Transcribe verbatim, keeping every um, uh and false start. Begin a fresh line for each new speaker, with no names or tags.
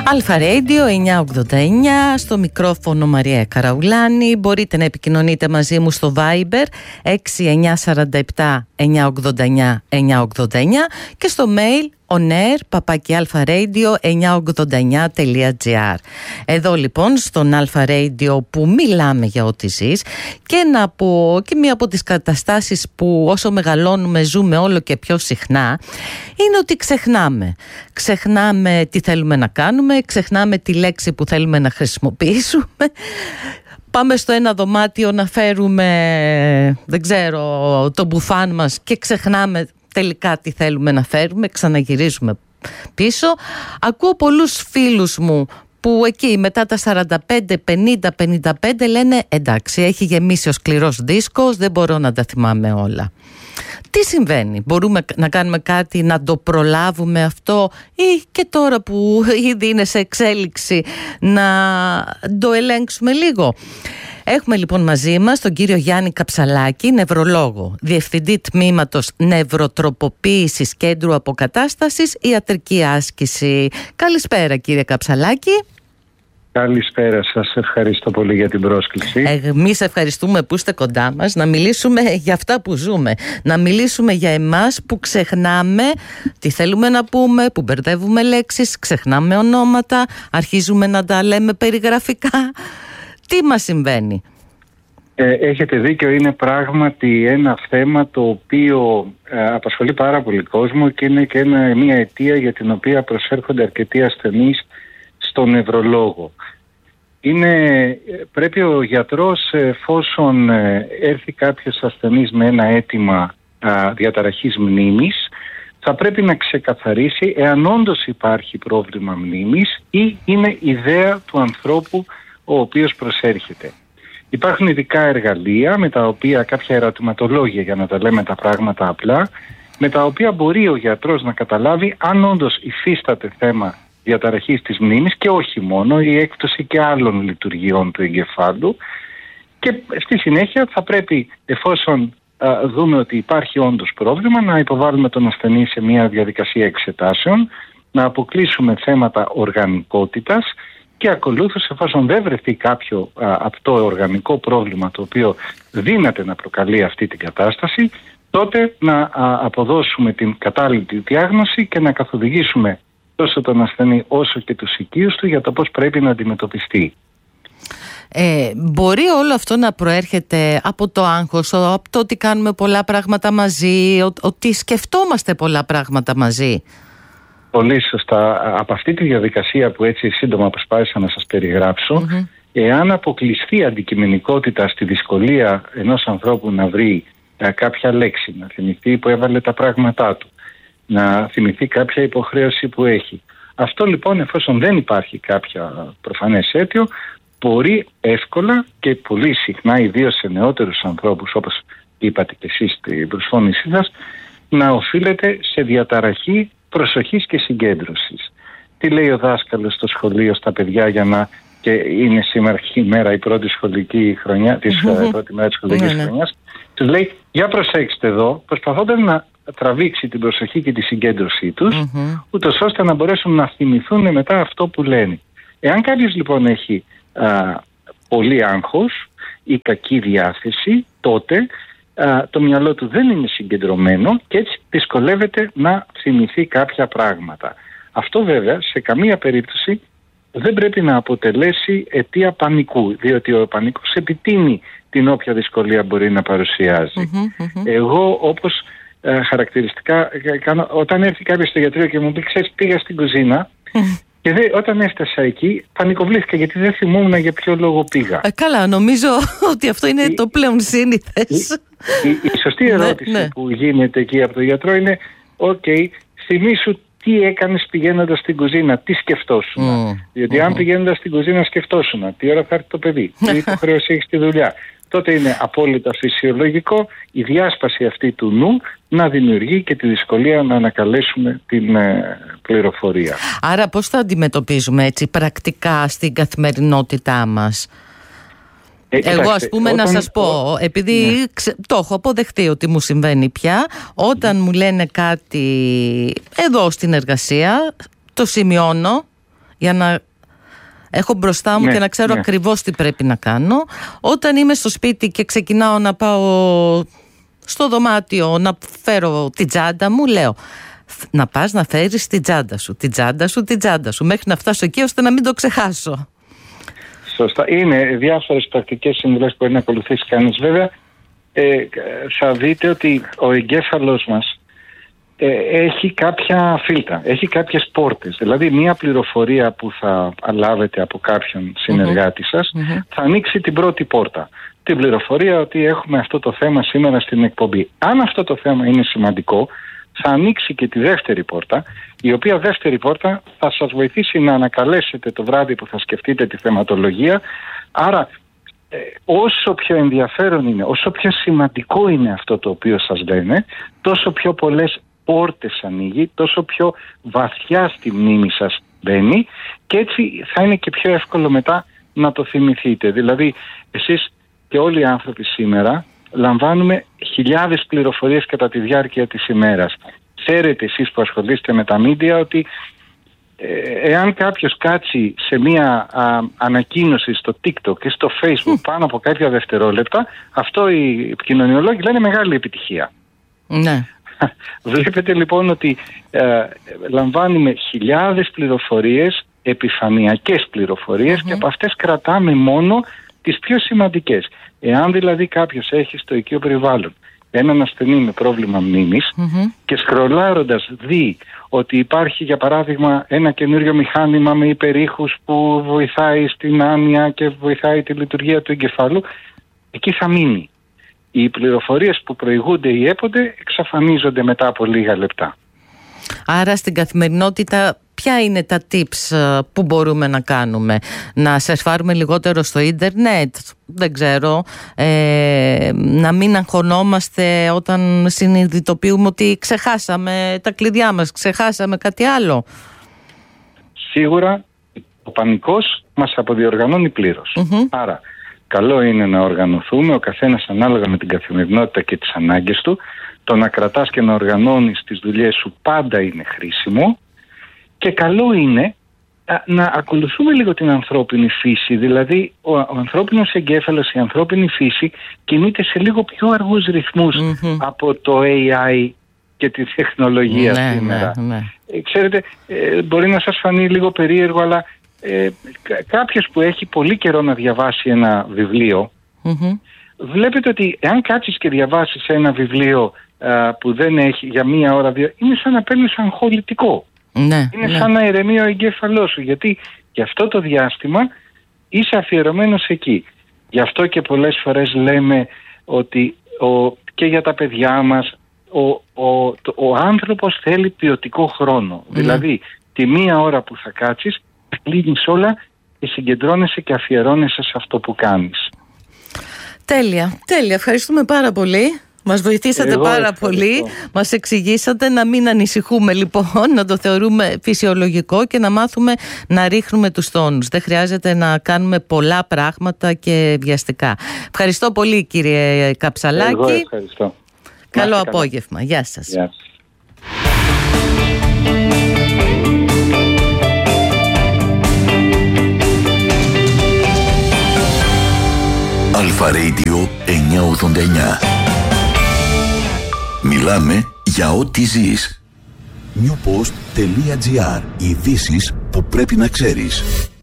Αλφα Radio εννιακόσια ογδόντα εννιά, στο μικρόφωνο Μαρία Καραουλάνη. Μπορείτε να επικοινωνείτε μαζί μου στο Viber έξι εννιά τέσσερα επτά εννιακόσια ογδόντα εννιά εννιακόσια ογδόντα εννιά και στο mail onair παπάκι αλφα-radio εννιακόσια ογδόντα εννιά τελεία gr. Εδώ λοιπόν στον Αλφα Radio που μιλάμε για ό,τι ζεις, και να πω και μία από τις καταστάσεις που όσο μεγαλώνουμε ζούμε όλο και πιο συχνά είναι ότι ξεχνάμε. Ξεχνάμε τι θέλουμε να κάνουμε, ξεχνάμε τη λέξη που θέλουμε να χρησιμοποιήσουμε. Πάμε στο ένα δωμάτιο να φέρουμε, δεν ξέρω, το μπουφάν μας και ξεχνάμε τελικά τι θέλουμε να φέρουμε, ξαναγυρίζουμε πίσω. Ακούω πολλούς φίλους μου που εκεί μετά τα σαράντα πέντε, πενήντα, πενήντα πέντε λένε εντάξει, έχει γεμίσει ο σκληρός δίσκος, δεν μπορώ να τα θυμάμαι όλα. Τι συμβαίνει, μπορούμε να κάνουμε κάτι να το προλάβουμε αυτό, ή και τώρα που ήδη είναι σε εξέλιξη να το ελέγξουμε λίγο? Έχουμε λοιπόν μαζί μας τον κύριο Γιάννη Καψαλάκη, νευρολόγο, διευθυντή τμήματος νευροτροποποίησης Κέντρου Αποκατάστασης Ιατρική Άσκηση. Καλησπέρα κύριε Καψαλάκη.
Καλησπέρα σας, ευχαριστώ πολύ για την πρόσκληση.
Εμείς ευχαριστούμε που είστε κοντά μας, να μιλήσουμε για αυτά που ζούμε, να μιλήσουμε για εμάς που ξεχνάμε τι θέλουμε να πούμε, που μπερδεύουμε λέξεις, ξεχνάμε ονόματα, αρχίζουμε να τα λέμε περιγραφικά. Τι μας συμβαίνει?
Ε, έχετε δίκιο, είναι πράγματι ένα θέμα το οποίο ε, απασχολεί πάρα πολύ κόσμο και είναι και ένα, μια αιτία για την οποία προσέρχονται αρκετοί ασθενείς στον νευρολόγο. Είναι, πρέπει ο γιατρός, εφόσον έρθει κάποιος ασθενής με ένα αίτημα α, διαταραχής μνήμης, θα πρέπει να ξεκαθαρίσει εάν όντως υπάρχει πρόβλημα μνήμης ή είναι ιδέα του ανθρώπου ο οποίος προσέρχεται. Υπάρχουν ειδικά εργαλεία με τα οποία, κάποια ερωτηματολόγια για να τα λέμε τα πράγματα απλά, με τα οποία μπορεί ο γιατρός να καταλάβει αν όντως υφίσταται θέμα διαταραχής της μνήμης και όχι μόνο, η έκπτωση και άλλων λειτουργιών του εγκεφάλου, και στη συνέχεια θα πρέπει, εφόσον α, δούμε ότι υπάρχει όντως πρόβλημα, να υποβάλουμε τον ασθενή σε μια διαδικασία εξετάσεων, να αποκλείσουμε θέματα οργανικότητας και ακολούθως, εφόσον δεν βρεθεί κάποιο α, αυτό οργανικό πρόβλημα το οποίο δύναται να προκαλεί αυτή την κατάσταση, τότε να α, αποδώσουμε την κατάλληλη διάγνωση και να καθοδηγήσουμε τόσο τον ασθενή όσο και τους οικείους του για το πώς πρέπει να αντιμετωπιστεί.
Ε, μπορεί όλο αυτό να προέρχεται από το άγχος, από το ότι κάνουμε πολλά πράγματα μαζί, ότι σκεφτόμαστε πολλά πράγματα μαζί?
Πολύ σωστά. Από αυτή τη διαδικασία που έτσι σύντομα προσπάθησα να σας περιγράψω, mm-hmm. εάν αποκλειστεί η αντικειμενικότητα στη δυσκολία ενός ανθρώπου να βρει α, κάποια λέξη, να θυμηθεί που έβαλε τα πράγματά του, να θυμηθεί κάποια υποχρέωση που έχει. Αυτό λοιπόν, εφόσον δεν υπάρχει κάποια προφανές αίτιο, μπορεί εύκολα και πολύ συχνά, ιδίως σε νεότερους ανθρώπους, όπως είπατε και εσείς στην προσφώνησή σας, να οφείλεται σε διαταραχή προσοχής και συγκέντρωσης. Τι λέει ο δάσκαλος στο σχολείο στα παιδιά, για να, και είναι σήμερα η μέρα, η πρώτη σχολική χρονιά, της mm-hmm. πρώτη μέρα της σχολικής mm-hmm. χρονιάς, τους λέει για προσέξτε εδώ, προσπαθώντας να τραβήξει την προσοχή και τη συγκέντρωσή τους, mm-hmm. ούτως ώστε να μπορέσουν να θυμηθούν μετά αυτό που λένε. Εάν κάποιος λοιπόν έχει α, πολύ άγχος ή κακή διάθεση, τότε α, το μυαλό του δεν είναι συγκεντρωμένο και έτσι δυσκολεύεται να θυμηθεί κάποια πράγματα. Αυτό βέβαια σε καμία περίπτωση δεν πρέπει να αποτελέσει αιτία πανικού, διότι ο πανικός επιτείνει την όποια δυσκολία μπορεί να παρουσιάζει. Mm-hmm, mm-hmm. Εγώ, όπως ε, χαρακτηριστικά κάνω, όταν έρθει κάποιος στο γιατρείο και μου πει ξέρεις, πήγα στην κουζίνα mm. και δε, όταν έφτασα εκεί πανικοβλήθηκα γιατί δεν θυμόμουν για ποιο λόγο πήγα. Ε,
καλά, νομίζω ότι αυτό είναι η, το πλέον σύνηθες.
Η, η, η σωστή ερώτηση ναι, ναι. που γίνεται εκεί από τον γιατρό είναι οκ, okay, θυμήσου τι έκανες πηγαίνοντας στην κουζίνα, τι σκεφτόσουν. Mm. Διότι mm. αν πηγαίνοντας στην κουζίνα σκεφτόσουν τι ώρα θα έρθει το παιδί, τι υποχρέωση έχει στη δουλειά, τότε είναι απόλυτα φυσιολογικό η διάσπαση αυτή του νου να δημιουργεί και τη δυσκολία να ανακαλέσουμε την ε, πληροφορία.
Άρα πώς θα αντιμετωπίζουμε έτσι πρακτικά στην καθημερινότητά μας? Ε, Εγώ κοιτάξτε, ας πούμε όταν... να σας πω, επειδή ναι. ξε... το έχω αποδεχτεί ότι μου συμβαίνει πια, όταν mm. μου λένε κάτι εδώ στην εργασία, το σημειώνω, για να έχω μπροστά μου, ναι, και να ξέρω, ναι, ακριβώς τι πρέπει να κάνω. Όταν είμαι στο σπίτι και ξεκινάω να πάω στο δωμάτιο να φέρω την τσάντα μου, λέω να πας να φέρεις την τσάντα σου, την τσάντα σου, την τσάντα σου, μέχρι να φτάσω εκεί ώστε να μην το ξεχάσω.
Σωστά. Είναι διάφορες πρακτικές συμβουλές που μπορεί να ακολουθήσει κανείς. Βέβαια, ε, θα δείτε ότι ο εγκέφαλος μας ε, έχει κάποια φίλτρα, έχει κάποιες πόρτες. Δηλαδή, μία πληροφορία που θα λάβετε από κάποιον συνεργάτη mm-hmm. σας mm-hmm. θα ανοίξει την πρώτη πόρτα. Την πληροφορία ότι έχουμε αυτό το θέμα σήμερα στην εκπομπή. Αν αυτό το θέμα είναι σημαντικό, θα ανοίξει και τη δεύτερη πόρτα, η οποία δεύτερη πόρτα θα σας βοηθήσει να ανακαλέσετε το βράδυ που θα σκεφτείτε τη θεματολογία. Άρα, ε, όσο πιο ενδιαφέρον είναι, όσο πιο σημαντικό είναι αυτό το οποίο σας λένε, τόσο πιο πολλές πόρτες ανοίγει, τόσο πιο βαθιά στη μνήμη σας μπαίνει και έτσι θα είναι και πιο εύκολο μετά να το θυμηθείτε. Δηλαδή, εσείς και όλοι οι άνθρωποι σήμερα λαμβάνουμε χιλιάδες πληροφορίες κατά τη διάρκεια της ημέρας. Ξέρετε εσείς που ασχολείστε με τα media ότι ε, εάν κάποιος κάτσει σε μία α, ανακοίνωση στο TikTok και στο Facebook πάνω από κάποια δευτερόλεπτα, αυτό οι επικοινωνιολόγοι λένε μεγάλη επιτυχία.
Ναι.
Βλέπετε λοιπόν ότι ε, λαμβάνουμε χιλιάδες πληροφορίες, επιφανειακές πληροφορίες mm-hmm. και από αυτές κρατάμε μόνο τις πιο σημαντικές. Εάν δηλαδή κάποιος έχει στο οικείο περιβάλλον έναν ασθενή με πρόβλημα μνήμης mm-hmm. και σκρολάροντας δει ότι υπάρχει για παράδειγμα ένα καινούριο μηχάνημα με υπερήχους που βοηθάει στην άνοια και βοηθάει τη λειτουργία του εγκεφάλου, εκεί θα μείνει. Οι πληροφορίες που προηγούνται ή έπονται εξαφανίζονται μετά από λίγα λεπτά.
Άρα στην καθημερινότητα ποια είναι τα tips που μπορούμε να κάνουμε? Να σερφάρουμε λιγότερο στο ίντερνετ, δεν ξέρω, ε, να μην αγχωνόμαστε όταν συνειδητοποιούμε ότι ξεχάσαμε τα κλειδιά μας, ξεχάσαμε κάτι άλλο.
Σίγουρα ο πανικός μας αποδιοργανώνει πλήρως.
Mm-hmm.
Άρα καλό είναι να οργανωθούμε, ο καθένας ανάλογα με την καθημερινότητα και τις ανάγκες του. Το να κρατάς και να οργανώνεις τις δουλειές σου πάντα είναι χρήσιμο και καλό είναι α, να ακολουθούμε λίγο την ανθρώπινη φύση. Δηλαδή ο, ο ανθρώπινος εγκέφαλος, η ανθρώπινη φύση κινείται σε λίγο πιο αργούς ρυθμούς mm-hmm. από το έι άι και τη τεχνολογία
ναι,
σήμερα.
Ναι, ναι.
Ε, ξέρετε, ε, μπορεί να σας φανεί λίγο περίεργο, αλλά ε, κάποιος που έχει πολύ καιρό να διαβάσει ένα βιβλίο,
mm-hmm.
βλέπετε ότι εάν κάτσεις και διαβάσεις ένα βιβλίο α, που δεν έχει για μία ώρα, δύο, είναι σαν να παίρνεις αγχολητικό.
Ναι,
είναι
ναι.
σαν να ηρεμεί ο εγκέφαλός σου, γιατί για αυτό το διάστημα είσαι αφιερωμένος εκεί. Γι' αυτό και πολλές φορές λέμε ότι ο, και για τα παιδιά μας ο, ο, το, ο άνθρωπος θέλει ποιοτικό χρόνο.
Ναι.
Δηλαδή τη μία ώρα που θα κάτσεις θα κλείνεις όλα και συγκεντρώνεσαι και αφιερώνεσαι σε αυτό που κάνεις.
Τέλεια, τέλεια. Ευχαριστούμε πάρα πολύ. Μας βοηθήσατε Εγώ πάρα ευχαριστώ. πολύ. Μας εξηγήσατε να μην ανησυχούμε λοιπόν, να το θεωρούμε φυσιολογικό και να μάθουμε να ρίχνουμε τους τόνους. Δεν χρειάζεται να κάνουμε πολλά πράγματα και βιαστικά. Ευχαριστώ πολύ κύριε Καψαλάκη.
Εγώ ευχαριστώ.
Καλό Μάστε απόγευμα. Καλά. Γεια σας.
Γεια σας.
Αλφα Radio εννιακόσια ογδόντα εννιά. Μιλάμε για ό,τι ζεις. newpost τελεία gr. Ειδήσεις που πρέπει να ξέρεις.